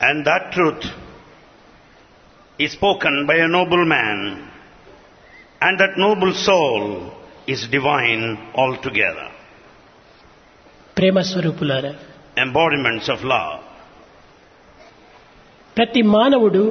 And that truth is spoken by a noble man, and that noble soul is divine altogether. ప్రేమ స్వరూపులారా, Embodiments of love. ప్రతి మానవుడు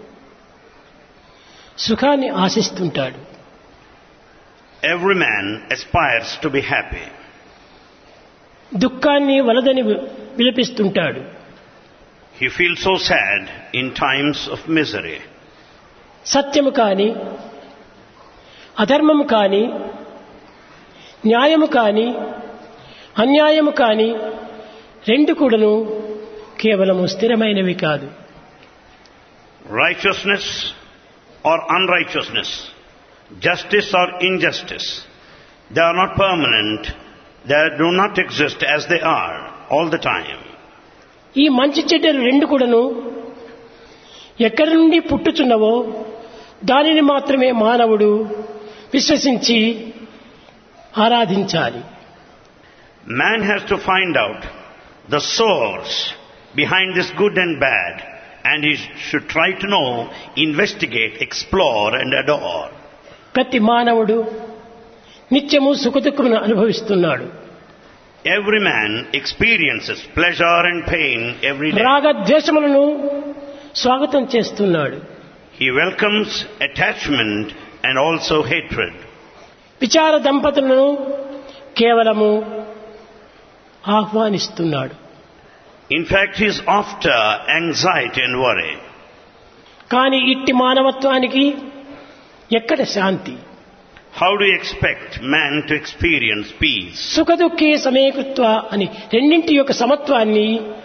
సుఖాన్ని ఆశిస్తుంటాడు. Every man aspires to be happy. దుఃఖాన్ని వలదని విలపిస్తుంటాడు. He feels so sad in times of misery. సత్యము కాని, అధర్మము కాని, న్యాయము కాని, అన్యాయము కాని రెండు కూడాను కేవలము స్థిరమైనవి కాదు. Righteousness or unrighteousness, justice or injustice, they are not permanent. They do not exist as they are all the time. ఈ మంచి చెడ్డలు రెండు కూడాను ఎక్కడి నుండి పుట్టుచున్నవో దానిని మాత్రమే మానవుడు విశ్వసించి ఆరాధించాలి. Man has to find out the source behind this good and bad, and he should try to know, investigate, explore and adore. ప్రతి మానవుడు నిత్యము సుఖదుఖమును అనుభవిస్తున్నాడు. Every man experiences pleasure and pain every day. రాగద్వేషములను స్వాగతం చేస్తున్నాడు. He welcomes attachment and also hatred. విచార దంపతులను కేవలము ఆహ్వానిస్తున్నాడు. In fact, he is after anxiety and worry. కానీ ఇట్టి మానవత్వానికి ఎక్కడ శాంతి? How do you expect man to experience peace? సుఖ దుఃఖే సమేకృత్వ అని రెండింటి యొక్క సమత్వాన్ని